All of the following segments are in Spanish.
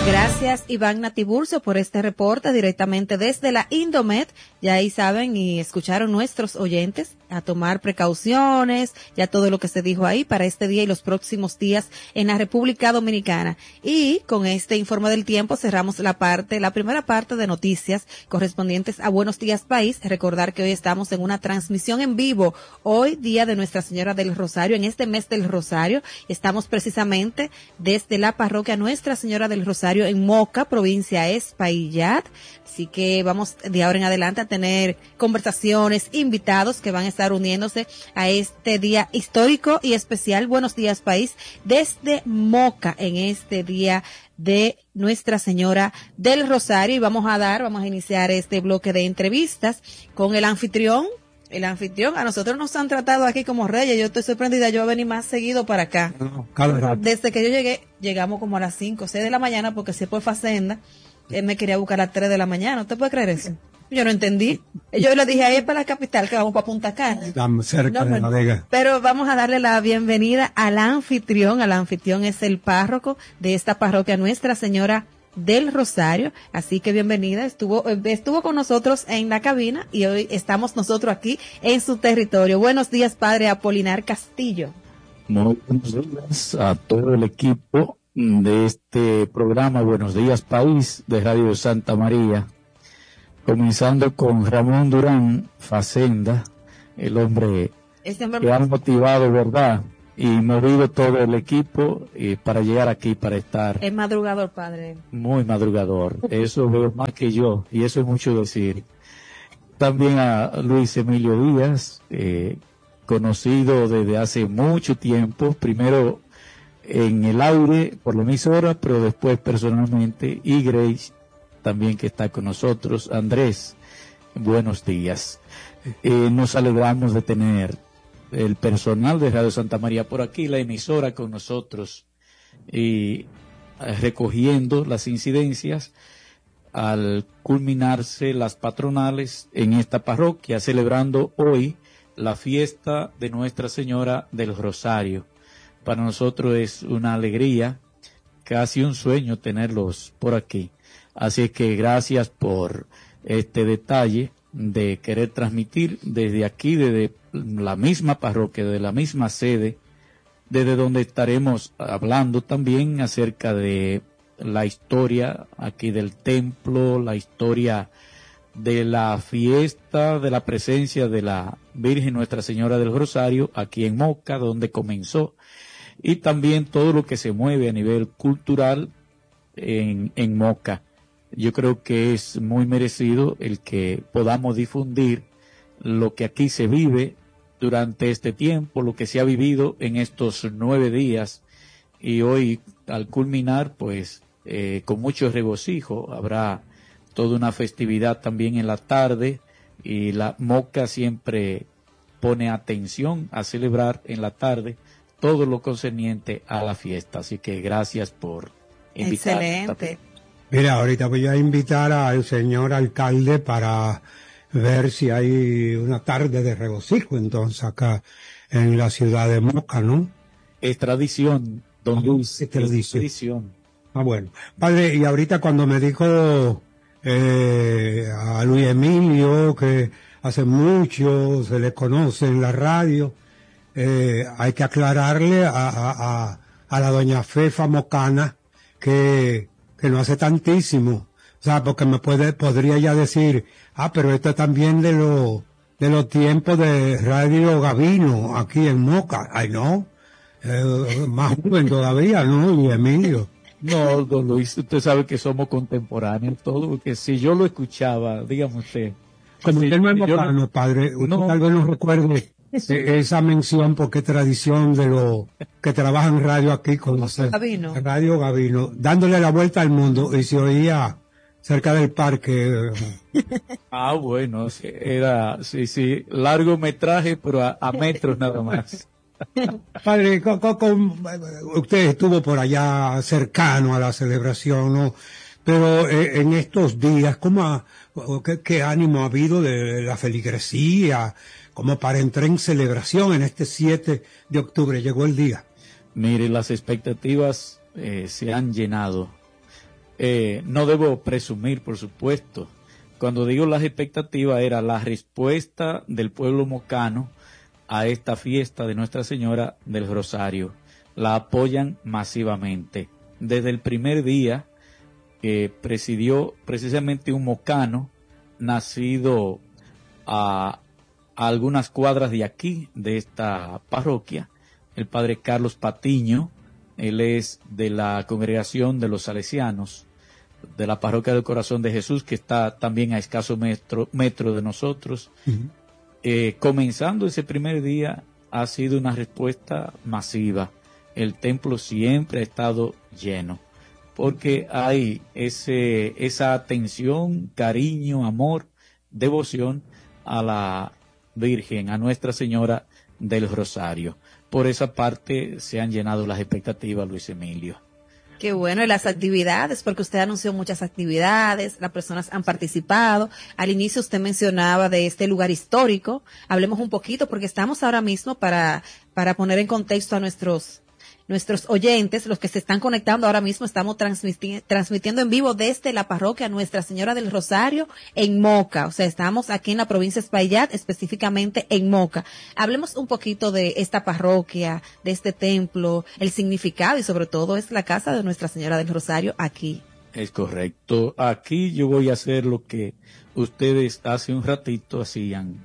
Gracias, Iván Natiburcio, por este reporte directamente desde la Indomet. Ya ahí saben y escucharon nuestros oyentes a tomar precauciones, ya todo lo que se dijo ahí para este día y los próximos días en la República Dominicana. Y con este informe del tiempo cerramos la primera parte de noticias correspondientes a Buenos Días País. Recordar que hoy estamos en una transmisión en vivo, hoy día de Nuestra Señora del Rosario, en este mes del Rosario. Estamos precisamente desde la parroquia Nuestra Señora del Rosario en Moca, provincia Espaillat. Así que vamos de ahora en adelante a tener conversaciones, invitados que van a estar uniéndose a este día histórico y especial. Buenos Días País desde Moca en este día de Nuestra Señora del Rosario. Y vamos a iniciar este bloque de entrevistas con el anfitrión. A nosotros nos han tratado aquí como reyes. Yo estoy sorprendida, yo voy a venir más seguido para acá. Desde que yo llegamos como a las 5 o 6 de la mañana, porque si fue Facenda, él me quería buscar a las 3 de la mañana. ¿Usted puede creer eso? Yo no entendí. Yo le dije a él para la capital que vamos para Punta Cana. Estamos cerca de La Vega. Pero vamos a darle la bienvenida al anfitrión. El anfitrión es el párroco de esta parroquia Nuestra Señora del Rosario, así que bienvenida. Estuvo con nosotros en la cabina y hoy estamos nosotros aquí en su territorio. Buenos días, padre Apolinar Castillo. Muy buenos días a todo el equipo de este programa Buenos Días País de Radio Santa María, comenzando con Ramón Durán Facenda, el hombre que ha motivado, ¿verdad?, y movido todo el equipo para llegar aquí, para estar. Es madrugador, padre. Muy madrugador. Eso veo más que yo, y eso es mucho decir. También a Luis Emilio Díaz, conocido desde hace mucho tiempo, primero en el aire por la emisora, pero después personalmente, y Grace también, que está con nosotros. Andrés, buenos días. Nos alegramos de tener el personal de Radio Santa María por aquí, la emisora con nosotros, y recogiendo las incidencias al culminarse las patronales en esta parroquia, celebrando hoy la fiesta de Nuestra Señora del Rosario. Para nosotros es una alegría, casi un sueño tenerlos por aquí. Así es que gracias por este detalle de querer transmitir desde aquí, desde la misma parroquia, de la misma sede, desde donde estaremos hablando también acerca de la historia aquí del templo, la historia de la fiesta, de la presencia de la Virgen Nuestra Señora del Rosario aquí en Moca, donde comenzó, y también todo lo que se mueve a nivel cultural en Moca. Yo creo que es muy merecido el que podamos difundir lo que aquí se vive durante este tiempo, lo que se ha vivido en estos 9 días, y hoy al culminar, pues con mucho regocijo, habrá toda una festividad también en la tarde, y la Moca siempre pone atención a celebrar en la tarde todo lo concerniente a la fiesta. Así que gracias por invitarme. Excelente. Mira, ahorita voy a invitar al señor alcalde para ver si hay una tarde de regocijo entonces acá en la ciudad de Moca, ¿no? Es tradición, don Luis. Es tradición. Ah, bueno. Padre, y ahorita cuando me dijo a Luis Emilio que hace mucho se le conoce en la radio, hay que aclararle a la doña Fefa Mocana que no hace tantísimo, o sea, porque podría ya decir, pero esto es también de los tiempos de Radio Gavino, aquí en Moca. Ay, no, más joven todavía, ¿no, Luis Emilio? No, don Luis, usted sabe que somos contemporáneos, todo, porque si yo lo escuchaba, dígame usted. Como usted no es mocano, padre, usted tal vez no recuerde esa mención, porque es tradición de los que trabajan en radio aquí con Radio Gavino, dándole la vuelta al mundo, y se oía cerca del parque. Bueno, era, sí, largometraje, pero a metros nada más. Padre, usted estuvo por allá cercano a la celebración, ¿no? Pero en estos días, ¿qué ánimo ha habido de la feligresía como para entrar en celebración en este 7 de octubre? Llegó el día. Mire, las expectativas se han llenado. No debo presumir, por supuesto. Cuando digo las expectativas, era la respuesta del pueblo mocano a esta fiesta de Nuestra Señora del Rosario. La apoyan masivamente. Desde el primer día que presidió precisamente un mocano nacido a algunas cuadras de aquí, de esta parroquia, el padre Carlos Patiño. Él es de la congregación de los salesianos, de la parroquia del Corazón de Jesús, que está también a escaso metro de nosotros. Comenzando ese primer día, ha sido una respuesta masiva. El templo siempre ha estado lleno, porque hay esa atención, cariño, amor, devoción a la Virgen, a Nuestra Señora del Rosario. Por esa parte se han llenado las expectativas, Luis Emilio. Qué bueno, y las actividades, porque usted anunció muchas actividades, las personas han participado. Al inicio usted mencionaba de este lugar histórico. Hablemos un poquito, porque estamos ahora mismo para poner en contexto a nuestros oyentes, los que se están conectando ahora mismo. Estamos transmitiendo en vivo desde la parroquia Nuestra Señora del Rosario en Moca. O sea, estamos aquí en la provincia de Espaillat, específicamente en Moca. Hablemos un poquito de esta parroquia, de este templo, el significado, y sobre todo es la casa de Nuestra Señora del Rosario aquí. Es correcto. Aquí yo voy a hacer lo que ustedes hace un ratito hacían.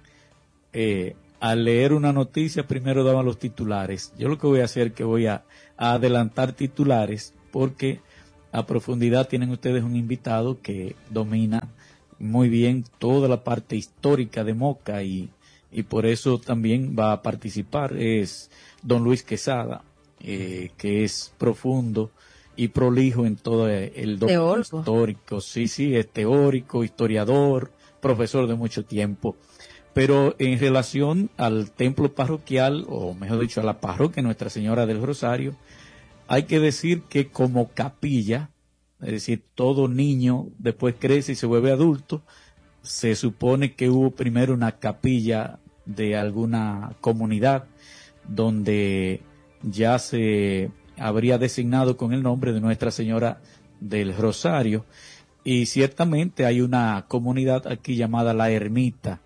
Al leer una noticia, primero daban los titulares. Yo lo que voy a hacer es que voy a adelantar titulares, porque a profundidad tienen ustedes un invitado que domina muy bien toda la parte histórica de Moca, y por eso también va a participar. Es don Luis Quesada, que es profundo y prolijo en todo el documento histórico. Sí, es teórico, historiador, profesor de mucho tiempo. Pero en relación al templo parroquial, o mejor dicho, a la parroquia Nuestra Señora del Rosario, hay que decir que como capilla, es decir, todo niño después crece y se vuelve adulto, se supone que hubo primero una capilla de alguna comunidad donde ya se habría designado con el nombre de Nuestra Señora del Rosario, y ciertamente hay una comunidad aquí llamada La Ermita,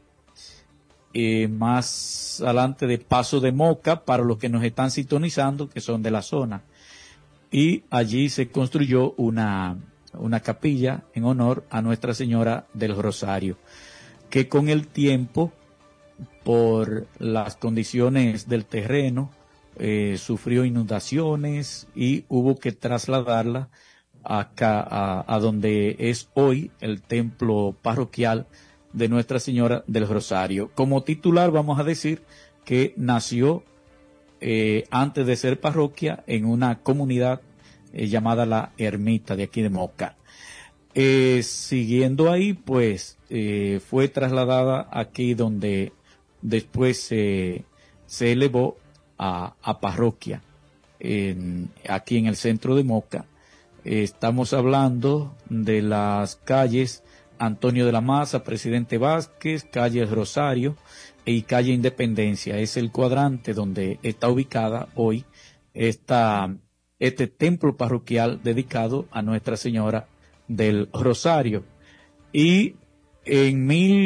más adelante de Paso de Moca, para los que nos están sintonizando, que son de la zona, y allí se construyó una capilla en honor a Nuestra Señora del Rosario, que con el tiempo, por las condiciones del terreno, sufrió inundaciones y hubo que trasladarla acá a donde es hoy el templo parroquial de Nuestra Señora del Rosario. Como titular vamos a decir que nació antes de ser parroquia en una comunidad llamada La Ermita de aquí de Moca. Siguiendo ahí, pues fue trasladada aquí donde después se elevó a parroquia aquí en el centro de Moca. Estamos hablando de las calles Antonio de la Maza, Presidente Vázquez, calle Rosario y calle Independencia. Es el cuadrante donde está ubicada hoy este templo parroquial dedicado a Nuestra Señora del Rosario. Y en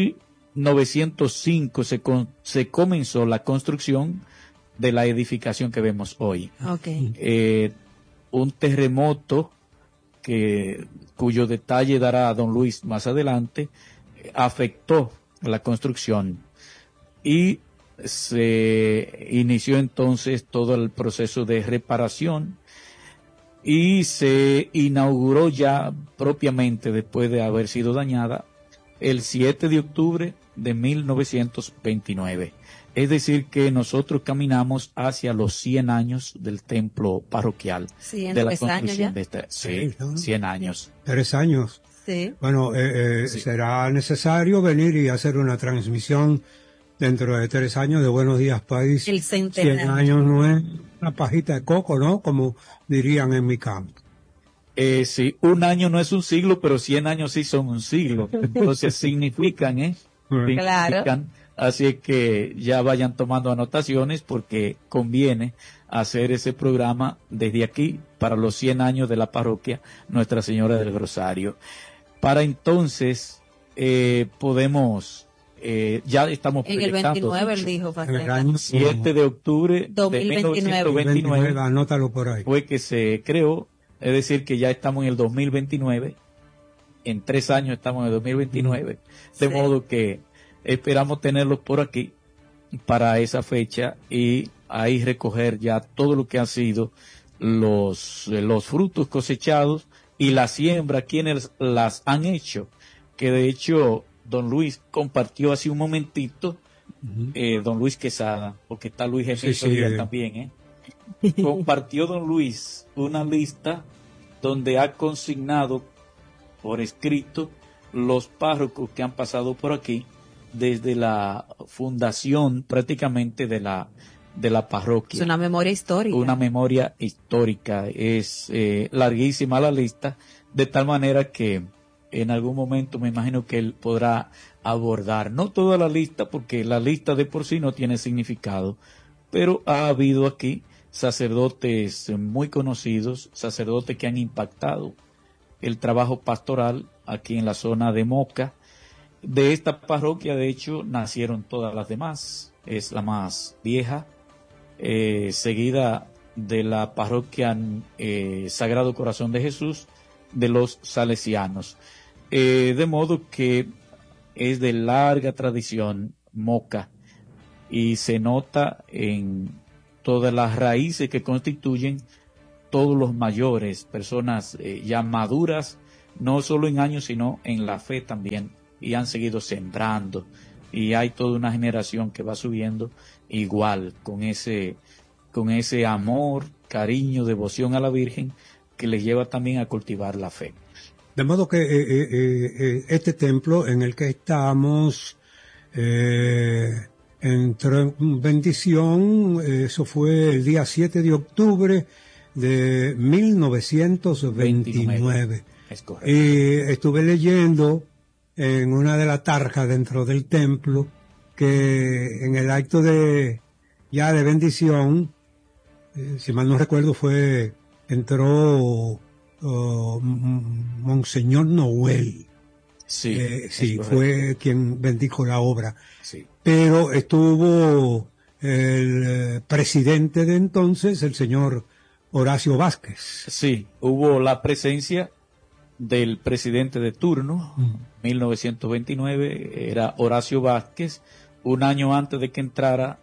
1905 se comenzó la construcción de la edificación que vemos hoy. Okay. Un terremoto cuyo detalle dará a don Luis más adelante, afectó la construcción y se inició entonces todo el proceso de reparación y se inauguró ya propiamente, después de haber sido dañada, el 7 de octubre de 1929. Es decir, que nosotros caminamos hacia los 100 años del templo parroquial. Sí, de la años construcción ya. de este. Sí, 100 años. 3 años. Sí. Bueno, Sí. será necesario venir y hacer una transmisión dentro de 3 años de Buenos Días País. El centenario. 100 años no es una pajita de coco, ¿no? Como dirían en mi campo. Sí, un año no es un siglo, pero 100 años sí son un siglo. Entonces significan, Claro. Así es que ya vayan tomando anotaciones, porque conviene hacer ese programa desde aquí para los 100 años de la parroquia Nuestra Señora del Rosario. Para entonces podemos, ya estamos en el proyectando 29 él dijo, En el año 7 de octubre 2029. de 1929 anótalo por ahí. fue que se creó, es decir que ya estamos en el 2029, en 3 años estamos en el 2029, de Sí. modo que esperamos tenerlos por aquí para esa fecha y ahí recoger ya todo lo que han sido los frutos cosechados y la siembra, quienes las han hecho, que de hecho don Luis compartió hace un momentito, don Luis Quesada, porque está Luis Emilio Díaz también, compartió don Luis una lista donde ha consignado por escrito los párrocos que han pasado por aquí desde la fundación prácticamente de la parroquia. Es una memoria histórica. Una memoria histórica, es larguísima la lista, de tal manera que en algún momento me imagino que él podrá abordar, no toda la lista, porque la lista de por sí no tiene significado, pero ha habido aquí sacerdotes muy conocidos, sacerdotes que han impactado el trabajo pastoral aquí en la zona de Moca. De esta parroquia, de hecho, nacieron todas las demás, es la más vieja, seguida de la parroquia Sagrado Corazón de Jesús de los Salesianos. De modo que es de larga tradición Moca y se nota en todas las raíces que constituyen todos los mayores, personas ya maduras, no solo en años, sino en la fe también, y han seguido sembrando, y hay toda una generación que va subiendo igual, con ese amor, cariño, devoción a la Virgen, que les lleva también a cultivar la fe. De modo que este templo en el que estamos entró en bendición, eso fue el día 7 de octubre de 1929. Es correcto. Y estuve leyendo en una de las tarjas dentro del templo que en el acto de bendición, si mal no recuerdo, entró Monseñor Noel. Sí, sí, fue quien bendijo la obra. Sí. Pero estuvo el presidente de entonces, el señor Horacio Vázquez. Sí, hubo la presencia del presidente de turno, 1929, era Horacio Vázquez, un año antes de que entrara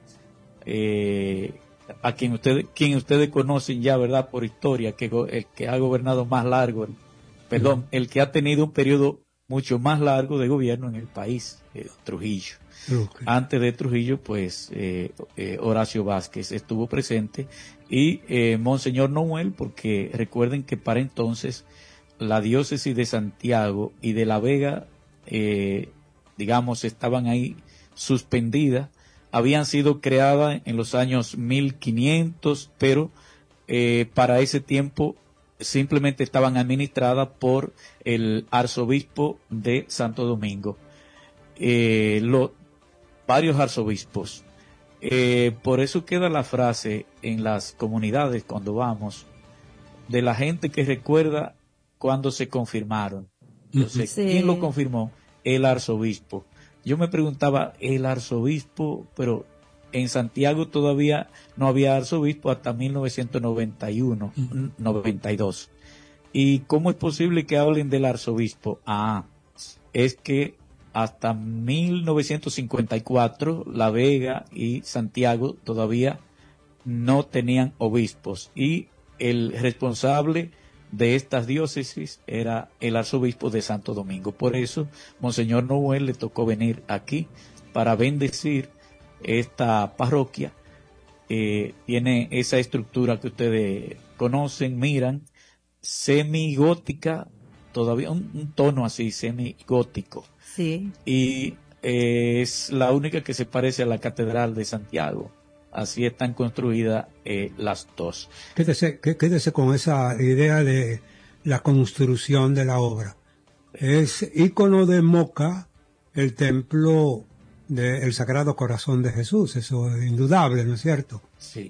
a quien ustedes conocen ya, ¿verdad?, por historia, el que ha gobernado más largo, el que ha tenido un periodo mucho más largo de gobierno en el país, Trujillo. Okay. Antes de Trujillo, pues, Horacio Vázquez estuvo presente y Monseñor Noel, porque recuerden que para entonces la diócesis de Santiago y de La Vega, digamos, estaban ahí suspendidas, habían sido creadas en los años 1500, pero para ese tiempo simplemente estaban administradas por el arzobispo de Santo Domingo. Varios arzobispos. Por eso queda la frase en las comunidades cuando vamos, de la gente que recuerda cuando se confirmaron. Entonces, sí. ¿Quién lo confirmó? El arzobispo. Yo me preguntaba, el arzobispo, pero en Santiago todavía no había arzobispo hasta 1991, 92. ¿Y cómo es posible que hablen del arzobispo? Es que hasta 1954 La Vega y Santiago todavía no tenían obispos y el responsable de estas diócesis era el arzobispo de Santo Domingo. Por eso, Monseñor Noel le tocó venir aquí para bendecir esta parroquia. Tiene esa estructura que ustedes conocen, miran, semigótica, todavía un tono así, semigótico. Sí. Y es la única que se parece a la Catedral de Santiago. Así están construidas las dos. Quédese con esa idea de la construcción de la obra. Es ícono de Moca el templo del Sagrado Corazón de Jesús, eso es indudable, ¿no es cierto? Sí.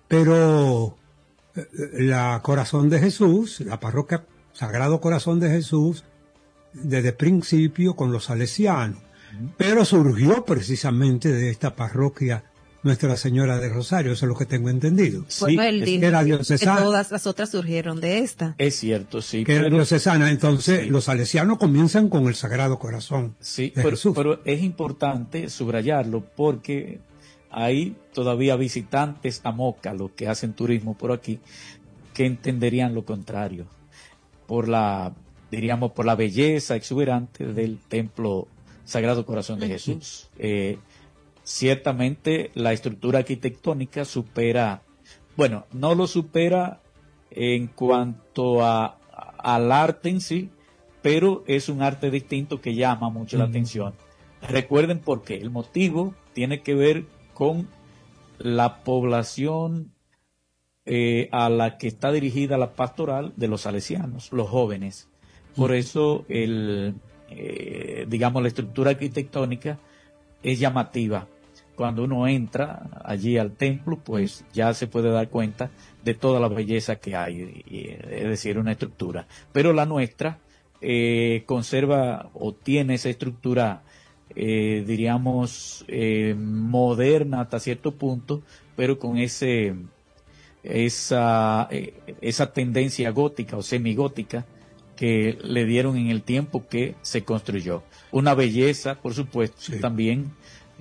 pero la Corazón de Jesús, la parroquia Sagrado Corazón de Jesús, desde principio con los salesianos, pero surgió precisamente de esta parroquia Nuestra Señora de Rosario, eso es lo que tengo entendido. Sí, Bueno, él dijo era que diocesana. todas las otras surgieron de esta. es cierto, sí. Que era pero- diocesana, entonces Sí. los salesianos comienzan con el Sagrado Corazón Sí, de Jesús. pero es importante subrayarlo porque hay todavía visitantes a Moca, los que hacen turismo por aquí, que entenderían lo contrario, diríamos, por la belleza exuberante del templo Sagrado Corazón de Jesús. Ciertamente la estructura arquitectónica supera, bueno, no lo supera en cuanto al arte en sí, pero es un arte distinto que llama mucho la atención. Recuerden por qué. El motivo tiene que ver con la población a la que está dirigida la pastoral de los salesianos, los jóvenes. Por eso, digamos, la estructura arquitectónica es llamativa. Cuando uno entra allí al templo, pues ya se puede dar cuenta de toda la belleza que hay, es decir, una estructura. Pero la nuestra conserva o tiene esa estructura, diríamos, moderna hasta cierto punto, pero con esa tendencia gótica o semigótica que le dieron en el tiempo que se construyó. Una belleza, por supuesto, Sí. también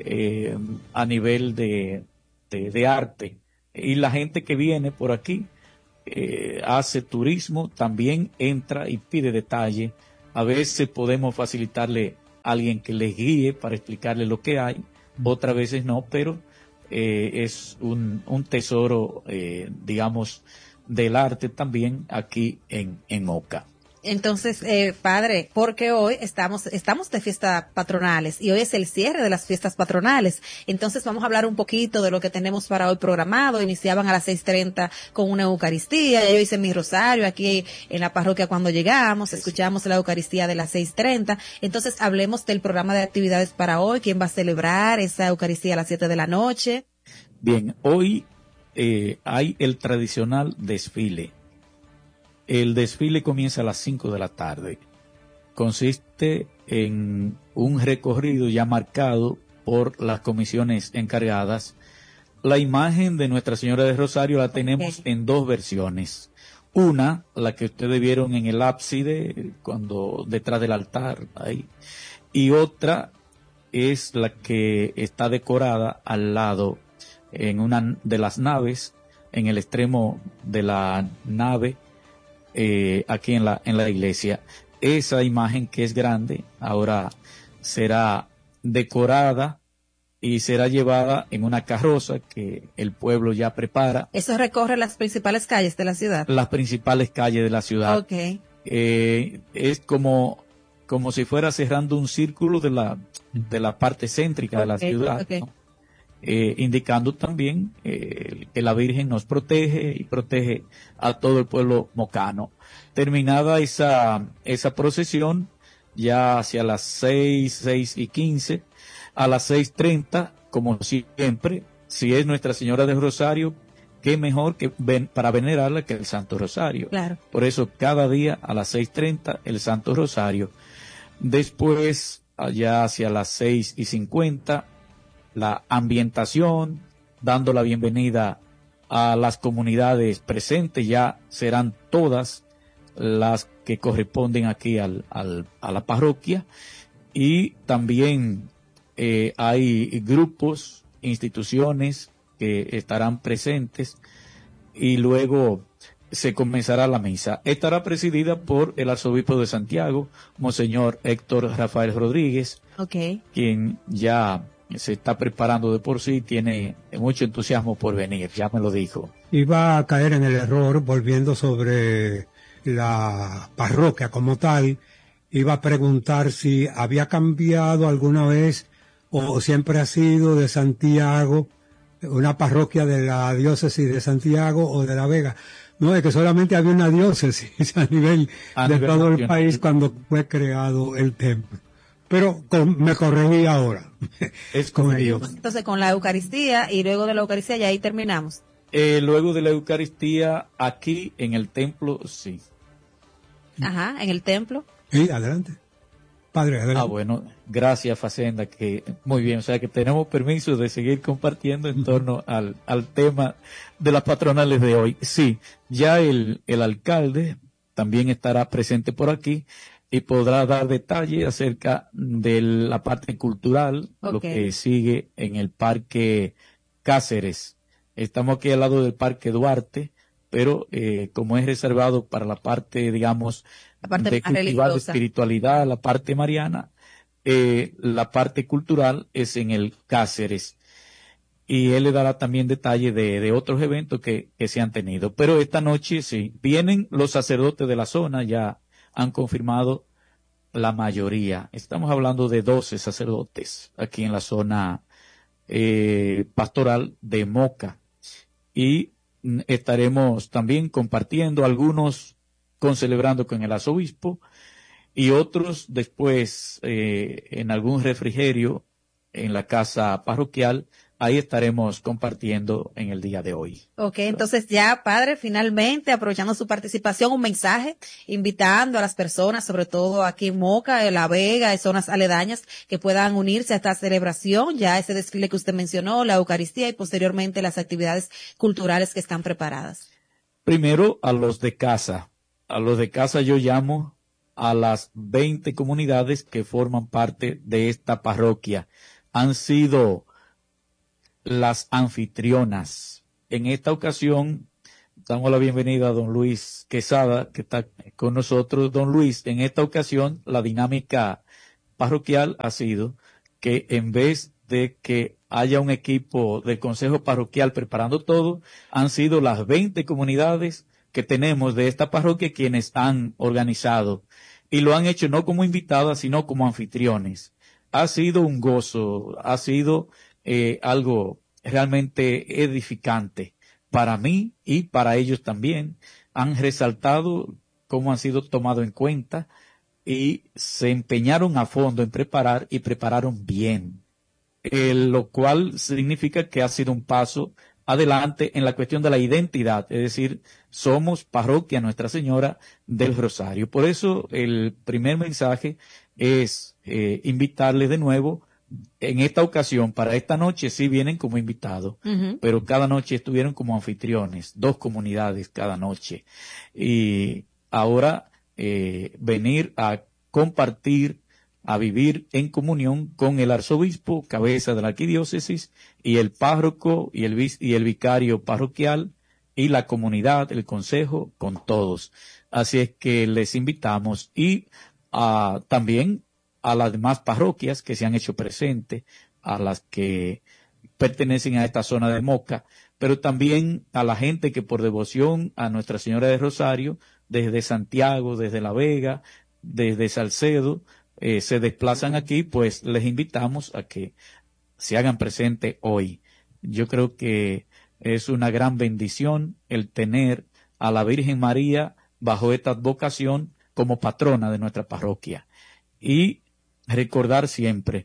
a nivel de arte. Y la gente que viene por aquí hace turismo, también entra y pide detalle. A veces podemos facilitarle a alguien que les guíe para explicarle lo que hay, otras veces no, pero es un tesoro, digamos, del arte también aquí en Moca. Entonces, padre, porque hoy estamos de fiestas patronales y hoy es el cierre de las fiestas patronales. Entonces vamos a hablar un poquito de lo que tenemos para hoy programado. Iniciaban a las 6:30 con una Eucaristía. Ya yo hice mi rosario aquí en la parroquia cuando llegamos. Escuchamos la Eucaristía de las 6:30. Entonces hablemos del programa de actividades para hoy. ¿Quién va a celebrar esa Eucaristía a las 7 de la noche? Bien, hoy hay el tradicional desfile. El desfile comienza a las 5 de la tarde. Consiste en un recorrido ya marcado por las comisiones encargadas. La imagen de Nuestra Señora de Rosario la tenemos en dos versiones. Una, la que ustedes vieron en el ábside, cuando detrás del altar, ahí. Y otra es la que está decorada al lado, en una de las naves, en el extremo de la nave, aquí en la iglesia. Esa imagen, que es grande, ahora será decorada y será llevada en una carroza que el pueblo ya prepara. Eso recorre las principales calles de la ciudad. Las principales calles de la ciudad. Okay. Es como si fuera cerrando un círculo de la parte céntrica de la ciudad, okay. ¿no? Indicando también que la Virgen nos protege y protege a todo el pueblo mocano. Terminada esa procesión, ya hacia las 6:15, a las 6:30, como siempre, si es Nuestra Señora del Rosario, qué mejor que para venerarla que el Santo Rosario. Claro. Por eso cada día a las 6:30 el Santo Rosario. Después, allá hacia las 6:50, la ambientación, dando la bienvenida a las comunidades presentes. Ya serán todas las que corresponden aquí a la parroquia, y también hay grupos, instituciones que estarán presentes, y luego se comenzará la misa. Estará presidida por el arzobispo de Santiago, Monseñor Héctor Rafael Rodríguez, Okay. quien ya se está preparando de por sí, tiene mucho entusiasmo por venir, ya me lo dijo. Iba a caer en el error, volviendo sobre la parroquia como tal, iba a preguntar si había cambiado alguna vez o siempre ha sido de Santiago, una parroquia de la diócesis de Santiago o de La Vega. No, es que solamente había una diócesis a nivel de todo el país cuando fue creado el templo. Pero me corregí ahora. Es con ellos. Entonces con la Eucaristía y luego de la Eucaristía ya ahí terminamos. Luego de la Eucaristía, aquí en el templo, sí. Ajá, en el templo. Sí, adelante. Padre, adelante. Bueno, gracias, Facenda, que muy bien, o sea que tenemos permiso de seguir compartiendo en torno al tema de las patronales de hoy. Sí, ya el alcalde también estará presente por aquí y podrá dar detalles acerca de la parte cultural, lo que sigue en el Parque Cáceres. Estamos aquí al lado del Parque Duarte, pero como es reservado para la parte, digamos, la parte de cultivar la espiritualidad, la parte mariana, la parte cultural es en el Cáceres. Y él le dará también detalle de otros eventos que se han tenido. Pero esta noche sí, vienen los sacerdotes de la zona, ya han confirmado la mayoría. Estamos hablando de 12 sacerdotes aquí en la zona pastoral de Moca. Y estaremos también compartiendo, algunos concelebrando con el arzobispo y otros después en algún refrigerio en la casa parroquial. Ahí estaremos compartiendo en el día de hoy. Ok, entonces ya, padre, finalmente, aprovechando su participación, un mensaje invitando a las personas, sobre todo aquí en Moca, en La Vega, en zonas aledañas, que puedan unirse a esta celebración, ya ese desfile que usted mencionó, la Eucaristía y posteriormente las actividades culturales que están preparadas. Primero, a los de casa. A los de casa yo llamo a las 20 comunidades que forman parte de esta parroquia. Han sido las anfitrionas. En esta ocasión damos la bienvenida a don Luis Quesada, que está con nosotros. Don Luis, en esta ocasión la dinámica parroquial ha sido que en vez de que haya un equipo del Consejo Parroquial preparando todo, han sido las 20 comunidades que tenemos de esta parroquia quienes han organizado y lo han hecho no como invitadas, sino como anfitriones. Ha sido un gozo, ha sido algo realmente edificante para mí y para ellos también. Han resaltado cómo han sido tomados en cuenta y se empeñaron a fondo en preparar y prepararon bien, lo cual significa que ha sido un paso adelante en la cuestión de la identidad, es decir, somos parroquia Nuestra Señora del Rosario. Por eso el primer mensaje es invitarles de nuevo. En esta ocasión, para esta noche sí vienen como invitados, pero cada noche estuvieron como anfitriones, 2 comunidades cada noche. Y ahora venir a compartir, a vivir en comunión con el arzobispo, cabeza de la arquidiócesis, y el párroco y el vicario parroquial, y la comunidad, el consejo, con todos. Así es que les invitamos y también a las demás parroquias que se han hecho presentes, a las que pertenecen a esta zona de Moca, pero también a la gente que por devoción a Nuestra Señora de Rosario, desde Santiago, desde La Vega, desde Salcedo, se desplazan aquí, pues les invitamos a que se hagan presentes hoy. Yo creo que es una gran bendición el tener a la Virgen María bajo esta advocación como patrona de nuestra parroquia. Y recordar siempre,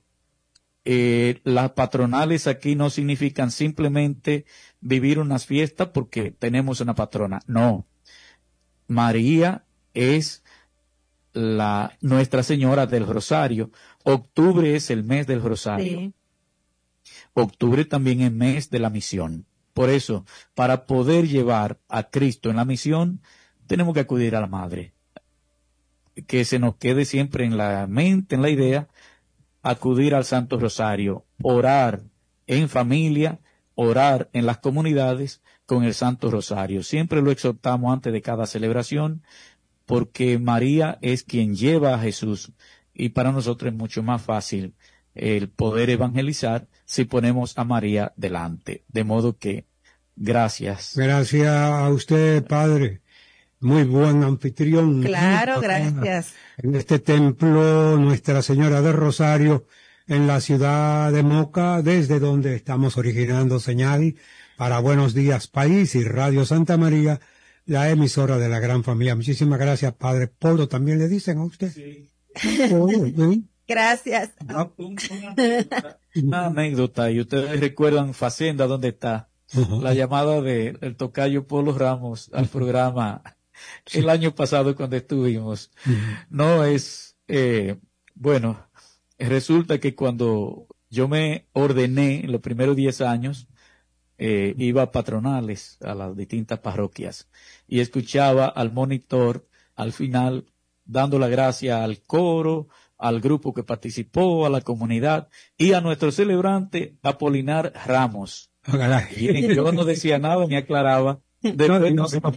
las patronales aquí no significan simplemente vivir unas fiestas porque tenemos una patrona. No, María es Nuestra Señora del Rosario. Octubre es el mes del Rosario. Sí. Octubre también es mes de la misión. Por eso, para poder llevar a Cristo en la misión, tenemos que acudir a la Madre. Que se nos quede siempre en la mente, en la idea, acudir al Santo Rosario, orar en familia, orar en las comunidades con el Santo Rosario. Siempre lo exhortamos antes de cada celebración, porque María es quien lleva a Jesús y para nosotros es mucho más fácil el poder evangelizar si ponemos a María delante. De modo que, gracias. Gracias a usted, Padre. Muy buen anfitrión. Claro, gracias. En este templo Nuestra Señora del Rosario, en la ciudad de Moca, desde donde estamos originando señal para Buenos Días País y Radio Santa María, la emisora de la gran familia. Muchísimas gracias, Padre Polo. ¿También le dicen a usted? Sí. Gracias. Una anécdota, y ustedes recuerdan Facenda, ¿dónde está? la llamada del tocayo Polo Ramos al programa el año pasado cuando estuvimos. No es, bueno, resulta que cuando yo me ordené en los primeros 10 años, iba a patronales a las distintas parroquias y escuchaba al monitor al final dando la gracia al coro, al grupo que participó, a la comunidad y a nuestro celebrante Apolinar Ramos. Y yo no decía nada ni aclaraba. Después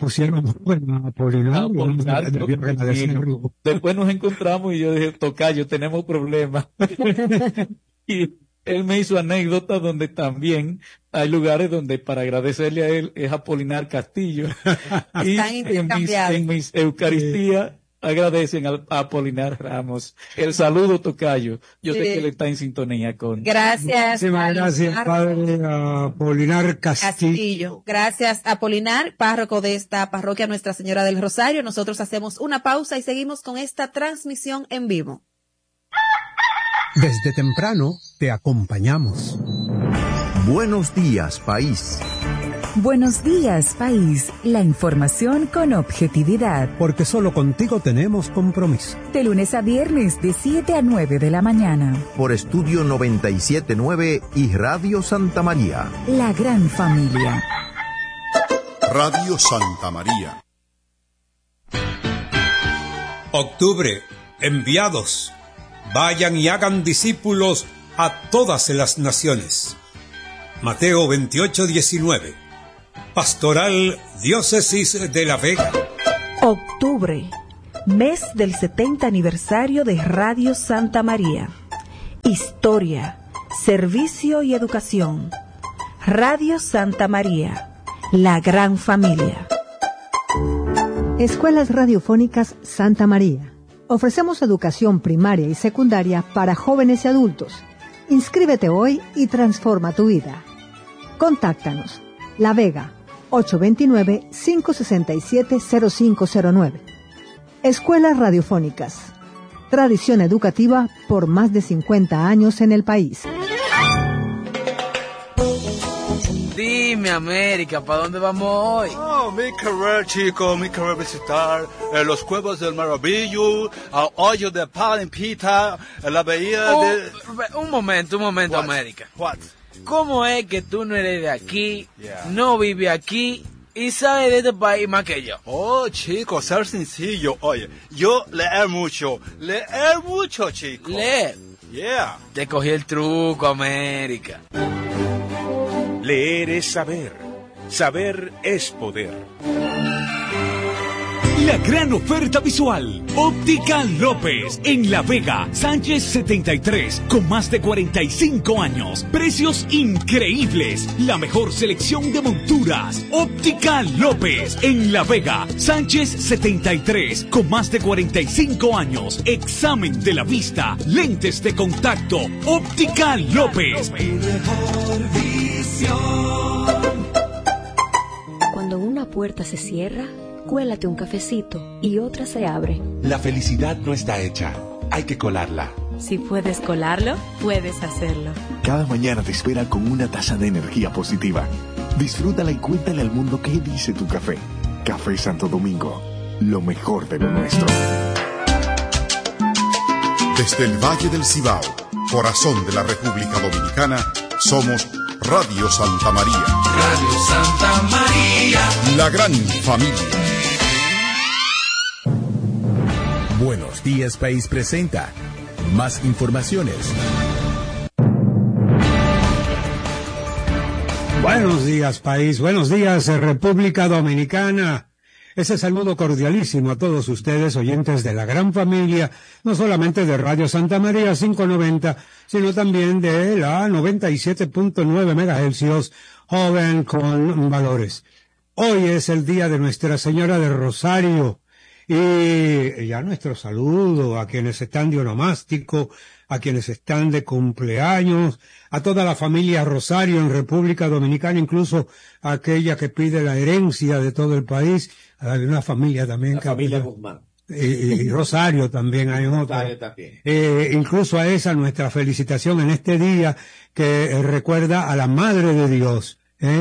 después nos encontramos y yo dije, tocayo, tenemos problemas. Y él me hizo anécdotas donde también hay lugares donde para agradecerle a él es Apolinar Castillo. Y en mis Eucaristías agradecen a Apolinar Ramos. El saludo, tocayo. Yo sé que él está en sintonía con... Gracias. Gracias, padre Apolinar Castillo. Gracias, Apolinar, párroco de esta parroquia Nuestra Señora del Rosario. Nosotros hacemos una pausa y seguimos con esta transmisión en vivo. Desde temprano te acompañamos. Buenos días, país. Buenos días, país. La información con objetividad. Porque solo contigo tenemos compromiso. De lunes a viernes, de 7 a 9 de la mañana. Por Estudio 97.9 y Radio Santa María. La gran familia. Radio Santa María. Octubre, enviados. Vayan y hagan discípulos a todas las naciones. Mateo 28:19. Pastoral Diócesis de La Vega. Octubre, mes del 70 aniversario de Radio Santa María. Historia, servicio y educación. Radio Santa María, la gran familia. Escuelas Radiofónicas Santa María. Ofrecemos educación primaria y secundaria para jóvenes y adultos. Inscríbete hoy y transforma tu vida. Contáctanos. La Vega, 829-567-0509. Escuelas Radiofónicas. Tradición educativa por más de 50 años en el país. Dime, América, ¿para dónde vamos hoy? Oh, mi querer, chico, mi querer visitar los Cuevas del Maravillo, al hoyo de Palimpita, la bahía de... Un momento, What? América. What? ¿Cómo es que tú no eres de aquí, no vives aquí y sabes de este país más que yo? Oh, chico, ser sencillo. Oye, yo leer mucho, chico. ¿Leer? Yeah. Te cogí el truco, América. Leer es saber. Saber es poder. La gran oferta visual. Óptica López. En La Vega, Sánchez 73. Con más de 45 años. Precios increíbles. La mejor selección de monturas. Óptica López. En La Vega, Sánchez 73. Con más de 45 años. Examen de la vista. Lentes de contacto. Óptica López. Cuando una puerta se cierra, cuélate un cafecito y otra se abre. La felicidad no está hecha, hay que colarla. Si puedes colarlo, puedes hacerlo. Cada mañana te espera con una taza de energía positiva. Disfrútala y cuéntale al mundo qué dice tu café. Café Santo Domingo, lo mejor de lo nuestro. Desde el Valle del Cibao, corazón de la República Dominicana, somos Radio Santa María. Radio Santa María. La gran familia. Buenos días, país presenta más informaciones. Buenos días, país. Buenos días, República Dominicana. Ese saludo cordialísimo a todos ustedes, oyentes de la gran familia, no solamente de Radio Santa María 590, sino también de la 97.9 MHz, joven con valores. Hoy es el día de Nuestra Señora del Rosario, y ya nuestro saludo a quienes están de onomástico, a quienes están de cumpleaños, a toda la familia Rosario en República Dominicana, incluso a aquella que pide la herencia de todo el país. Hay una familia también. La familia Guzmán. Y Rosario también hay otra. Rosario también. Incluso a esa nuestra felicitación en este día que recuerda a la Madre de Dios,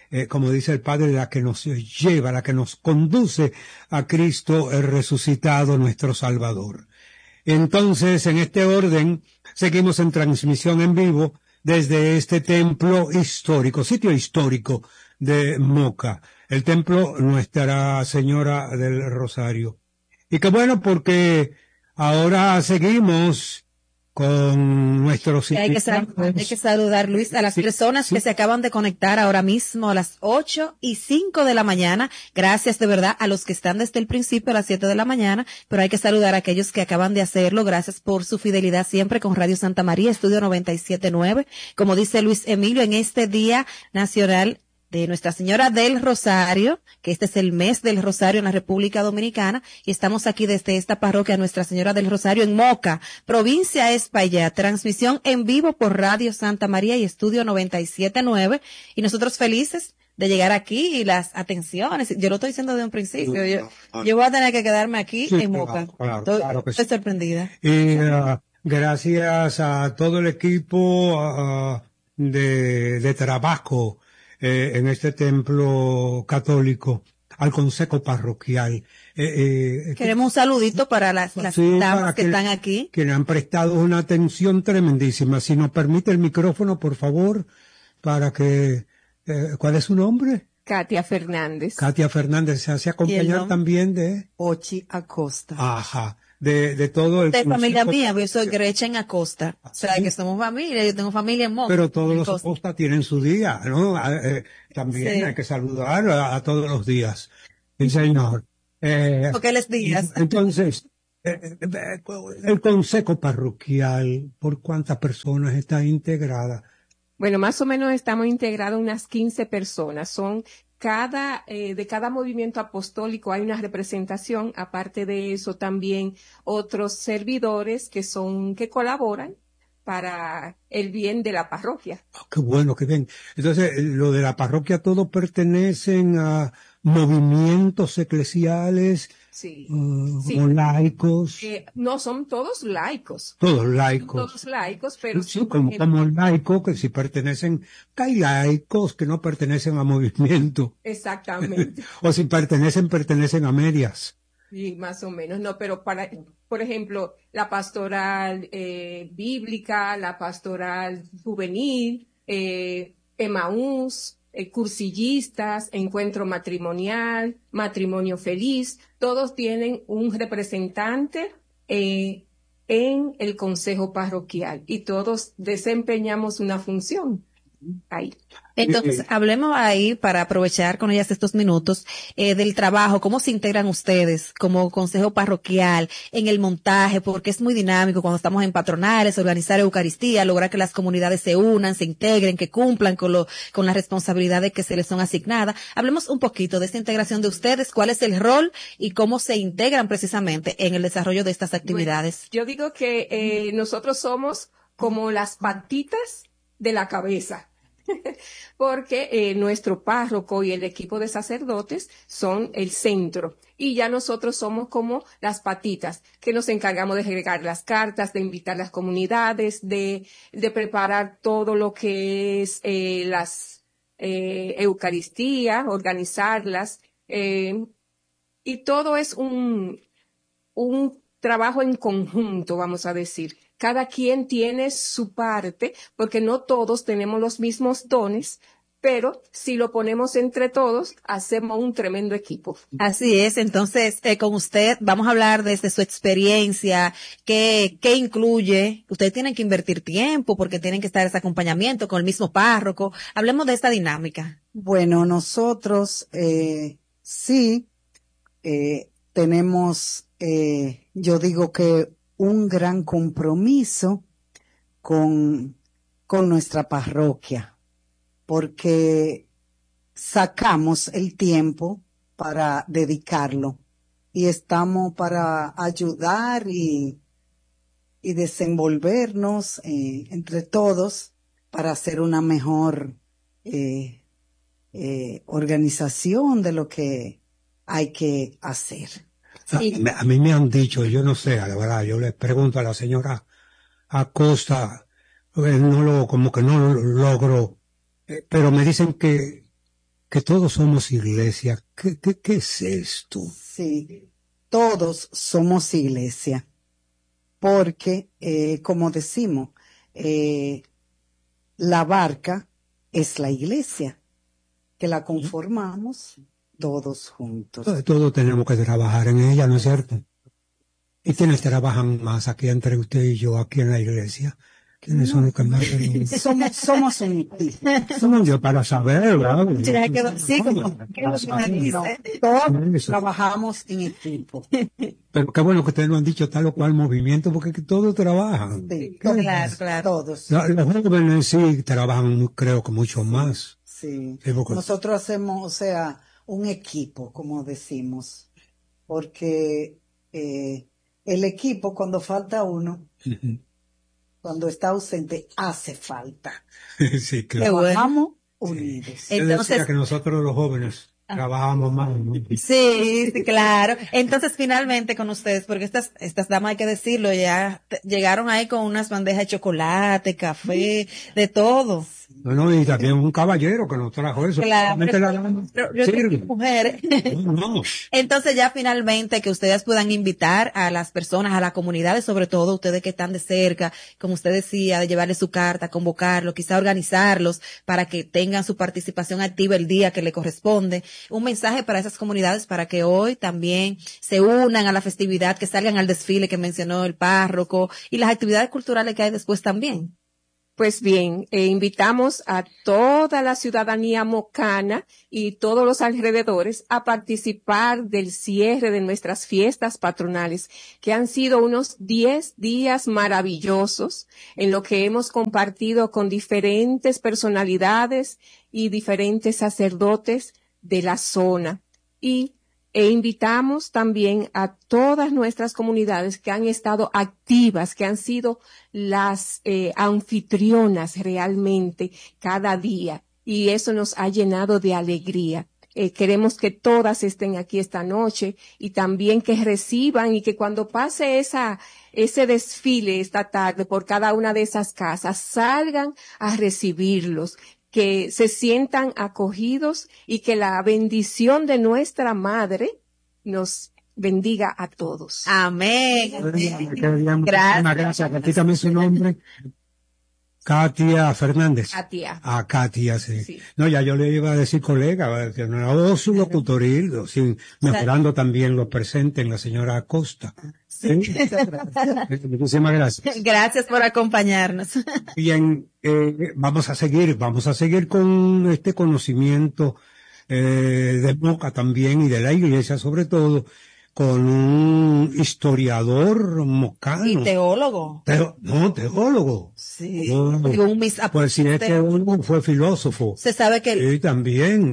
como dice el Padre, la que nos lleva, la que nos conduce a Cristo el resucitado, nuestro Salvador. Entonces, en este orden, seguimos en transmisión en vivo desde este templo histórico, sitio histórico de Moca, el templo Nuestra Señora del Rosario. Y qué bueno, porque ahora seguimos con nuestros hay que saludar, Luis, a las personas que se acaban de conectar ahora mismo a las 8:05 de la mañana. Gracias de verdad a los que están desde el principio a las 7 de la mañana, pero hay que saludar a aquellos que acaban de hacerlo. Gracias por su fidelidad siempre con Radio Santa María, Estudio 97.9. Como dice Luis Emilio, en este Día Nacional de Nuestra Señora del Rosario, que este es el mes del Rosario en la República Dominicana, y estamos aquí desde esta parroquia Nuestra Señora del Rosario en Moca, provincia Espaillat, transmisión en vivo por Radio Santa María y Estudio 97.9, y nosotros felices de llegar aquí y las atenciones. Yo lo estoy diciendo de un principio, yo voy a tener que quedarme aquí en Moca. Claro estoy sorprendida. Y gracias a todo el equipo de trabajo en este templo católico, al consejo parroquial. Queremos un saludito para las damas que están aquí. Que le han prestado una atención tremendísima. Si nos permite el micrófono, por favor, para que... ¿cuál es su nombre? Katia Fernández. Katia Fernández, se hace acompañar también de... Ochi Acosta. Ajá. De todo el... De familia mía, yo soy Gretchen Acosta. O sea, que somos familia, yo tengo familia en Moca. Pero todos los Acosta tienen su día, ¿no? También hay que saludar a todos los días. Sí, señor. Porque les días. Entonces, el consejo parroquial, ¿por cuántas personas está integrada? Bueno, más o menos estamos integrados unas 15 personas. Son de cada movimiento apostólico hay una representación. Aparte de eso, también otros servidores que colaboran para el bien de la parroquia. Oh, qué bueno, qué bien. Entonces, lo de la parroquia, todos pertenecen a movimientos eclesiales, sí. O laicos. No, son todos laicos. Todos laicos. Todos laicos, pero sí, como laicos que sí pertenecen, que hay laicos que no pertenecen a movimiento. Exactamente. O si pertenecen a medias. Sí, más o menos. No, pero por ejemplo, la pastoral bíblica, la pastoral juvenil, Emaús, cursillistas, encuentro matrimonial, matrimonio feliz, todos tienen un representante en el consejo parroquial y todos desempeñamos una función ahí. Entonces, hablemos ahí, para aprovechar con ellas estos minutos, del trabajo, cómo se integran ustedes como consejo parroquial en el montaje, porque es muy dinámico cuando estamos en patronales, organizar Eucaristía, lograr que las comunidades se unan, se integren, que cumplan con las responsabilidades que se les son asignadas. Hablemos un poquito de esta integración de ustedes, cuál es el rol y cómo se integran precisamente en el desarrollo de estas actividades. Bueno, yo digo que nosotros somos como las patitas de la cabeza. Porque nuestro párroco y el equipo de sacerdotes son el centro y ya nosotros somos como las patitas que nos encargamos de regar las cartas, de invitar las comunidades, de preparar todo lo que es las Eucaristías, organizarlas y todo es un trabajo en conjunto, vamos a decir. Cada quien tiene su parte, porque no todos tenemos los mismos dones, pero si lo ponemos entre todos, hacemos un tremendo equipo. Así es. Entonces, con usted vamos a hablar desde su experiencia, qué incluye. Ustedes tienen que invertir tiempo porque tienen que estar ese acompañamiento con el mismo párroco. Hablemos de esta dinámica. Bueno, nosotros tenemos, yo digo que un gran compromiso con nuestra parroquia, porque sacamos el tiempo para dedicarlo y estamos para ayudar y desenvolvernos entre todos para hacer una mejor organización de lo que hay que hacer. Sí. A mí me han dicho, yo no sé, la verdad, yo le pregunto a la señora Acosta, como que no lo logro, pero me dicen que que todos somos iglesia. ¿Qué es esto? Sí, todos somos iglesia, porque, como decimos, la barca es la iglesia, que la conformamos todos juntos. Todos tenemos que trabajar en ella, ¿no es cierto? ¿Y quiénes trabajan más aquí entre usted y yo, aquí en la iglesia? ¿Quiénes son los que más? Somos un equipo. Somos yo para saber, ¿verdad? Sí, todos trabajamos en equipo. Pero qué bueno que ustedes no han dicho tal o cual movimiento, porque todos trabajan. Sí, claro. Todos. Los jóvenes sí trabajan, creo que mucho más. Sí. Sí, porque... Nosotros hacemos, o sea, un equipo, como decimos, porque el equipo, cuando falta uno, cuando está ausente, hace falta. Sí, claro. Trabajamos unidos. Yo decía que nosotros los jóvenes trabajamos más. Sí, claro. Entonces, finalmente con ustedes, porque estas damas, hay que decirlo, ya llegaron ahí con unas bandejas de chocolate, café, de todo. No, y también un caballero que nos trajo eso. Claro, pero yo soy mujer. No. Entonces ya finalmente que ustedes puedan invitar a las personas, a las comunidades, sobre todo ustedes que están de cerca, como usted decía, de llevarles su carta, convocarlos, quizá organizarlos para que tengan su participación activa el día que le corresponde. Un mensaje para esas comunidades para que hoy también se unan a la festividad, que salgan al desfile que mencionó el párroco y las actividades culturales que hay después también. Pues bien, invitamos a toda la ciudadanía mocana y todos los alrededores a participar del cierre de nuestras fiestas patronales, que han sido unos 10 días maravillosos en lo que hemos compartido con diferentes personalidades y diferentes sacerdotes de la zona. E invitamos también a todas nuestras comunidades que han estado activas, que han sido las anfitrionas realmente cada día, y eso nos ha llenado de alegría. Queremos que todas estén aquí esta noche y también que reciban, y que cuando pase ese desfile esta tarde por cada una de esas casas, salgan a recibirlos, que se sientan acogidos y que la bendición de nuestra Madre nos bendiga a todos. Amén. Gracias. Repítame su nombre. Katia Fernández. Katia, sí. Sí. No, ya yo le iba a decir colega, que no su locutoril, sí, mejorando también lo presente en la señora Acosta. Sí. Muchísimas gracias. Gracias por acompañarnos. Bien, vamos a seguir con este conocimiento de Moca también y de la iglesia sobre todo, con un historiador mocano. Y teólogo. Teólogo. Sí. Pues si es que uno fue filósofo. Se sabe que sí, también.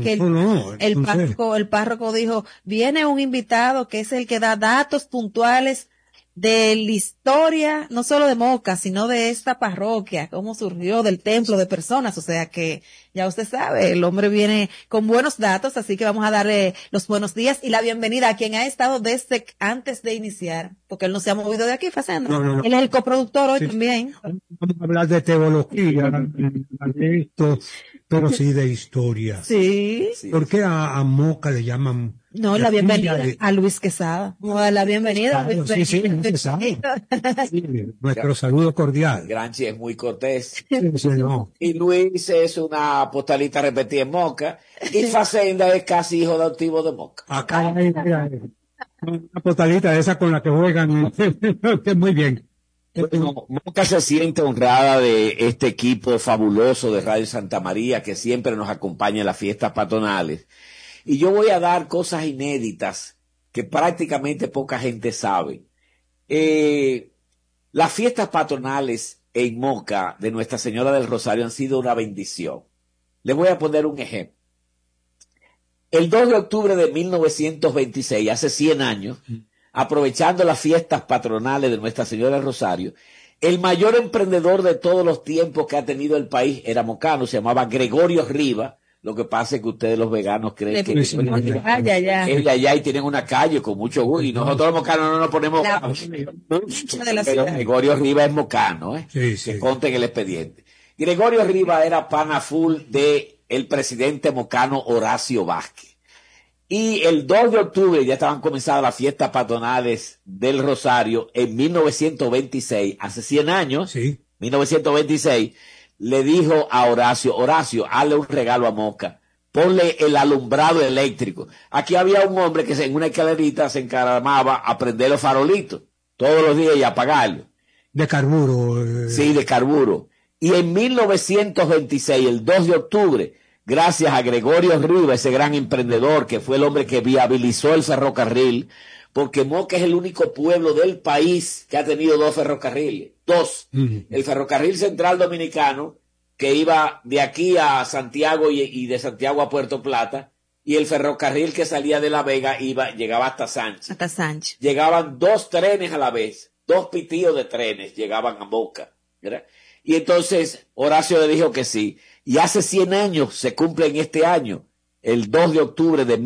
El párroco dijo, viene un invitado que es el que da datos puntuales de la historia, no solo de Moca, sino de esta parroquia, cómo surgió del templo de personas. O sea que ya usted sabe, el hombre viene con buenos datos, así que vamos a darle los buenos días y la bienvenida a quien ha estado desde antes de iniciar, porque él no se ha movido de aquí, Facenda. No. Él es el coproductor hoy también. Vamos a hablar de teología, de esto, pero sí de historia. Sí. ¿Por qué a Moca le llaman? No, la bienvenida a Luis Quesada. No, la bienvenida a Luis Quesada. Sí, nuestro saludo cordial. Granchi es muy cortés. Sí, no. Y Luis es una postalita repetida en Moca. Y Facenda es casi hijo adoptivo de Moca. Acá hay una postalita de esa con la que juegan. Muy bien. Bueno, Moca se siente honrada de este equipo fabuloso de Radio Santa María que siempre nos acompaña en las fiestas patronales. Y yo voy a dar cosas inéditas que prácticamente poca gente sabe. Las fiestas patronales en Moca de Nuestra Señora del Rosario han sido una bendición. Les voy a poner un ejemplo. El 2 de octubre de 1926, hace 100 años, aprovechando las fiestas patronales de Nuestra Señora del Rosario, el mayor emprendedor de todos los tiempos que ha tenido el país era mocano, se llamaba Gregorio Riva. Lo que pasa es que ustedes los veganos creen que es de allá y tienen una calle con mucho gusto, y nosotros los mocanos no nos ponemos pero Gregorio Riva es mocano, que conte en el expediente. Gregorio Riva era pana full de el presidente mocano Horacio Vázquez. Y el 2 de octubre ya estaban comenzadas las fiestas patronales del Rosario en 1926, hace 100 años, 1926, le dijo a Horacio, hazle un regalo a Moca, ponle el alumbrado eléctrico. Aquí había un hombre que en una escalerita se encaramaba a prender los farolitos todos los días y apagarlos. De carburo. Sí, de carburo. Y en 1926, el 2 de octubre, gracias a Gregorio Rivas, ese gran emprendedor que fue el hombre que viabilizó el ferrocarril, porque Moca es el único pueblo del país que ha tenido 2 ferrocarriles. 2. El ferrocarril central dominicano, que iba de aquí a Santiago y de Santiago a Puerto Plata, y el ferrocarril que salía de La Vega llegaba hasta Sánchez. Hasta Sánchez. Llegaban 2 trenes a la vez, 2 pitíos de trenes llegaban a Moca, ¿verdad? Y entonces Horacio le dijo que sí. Y hace 100 años, se cumple en este año, el 2 de octubre de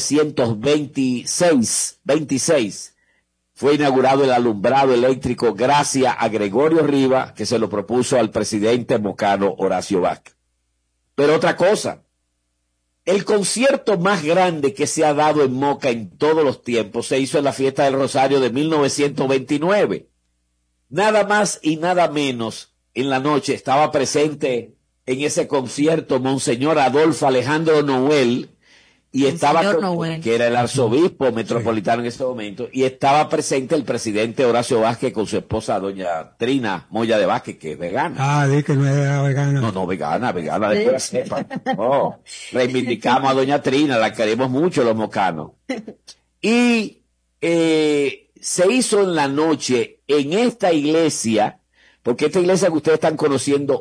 1926, fue inaugurado el alumbrado eléctrico gracias a Gregorio Rivas, que se lo propuso al presidente mocano Horacio Vázquez. Pero otra cosa, el concierto más grande que se ha dado en Moca en todos los tiempos se hizo en la fiesta del Rosario de 1929. Nada más y nada menos, en la noche estaba presente en ese concierto Monseñor Adolfo Alejandro Noel, y estaba que era el arzobispo metropolitano en ese momento, y estaba presente el presidente Horacio Vázquez con su esposa doña Trina Moya de Vázquez, que es vegana. Di que no era vegana. No, vegana, después sepa. Reivindicamos a doña Trina, la queremos mucho los mocanos. Y se hizo en la noche en esta iglesia, porque esta iglesia que ustedes están conociendo